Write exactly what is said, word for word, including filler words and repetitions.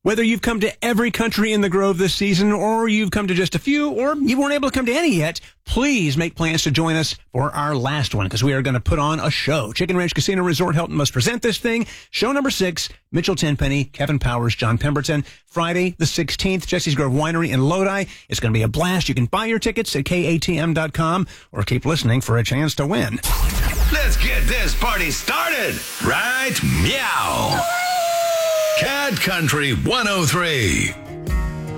Whether you've come to every country in the Grove this season, or you've come to just a few, or you weren't able to come to any yet, please make plans to join us for our last one, because we are going to put on a show. Chicken Ranch Casino Resort Hilton must present this thing. Show number six, Mitchell Tenpenny, Kevin Powers, John Pemberton. Friday the sixteenth, Jesse's Grove Winery in Lodi. It's going to be a blast. You can buy your tickets at K A T M dot com or keep listening for a chance to win. Let's get this party started. Right? Meow. Cat Country one oh three.